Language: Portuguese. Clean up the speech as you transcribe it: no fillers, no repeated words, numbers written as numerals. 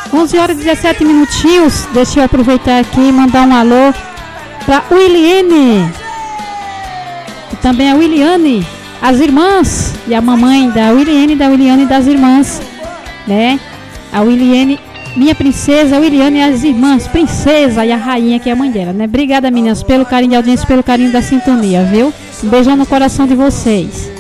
11 horas e 17 minutinhos. Deixa eu aproveitar aqui e mandar um alô para Williane. E também a Williane, as irmãs e a mamãe da Williane e das irmãs, né? A Williane, minha princesa, a Williane e as irmãs, princesa e a rainha, que é a mãe dela, né? Obrigada, meninas, pelo carinho de audiência, pelo carinho da sintonia, viu? Um beijão no coração de vocês.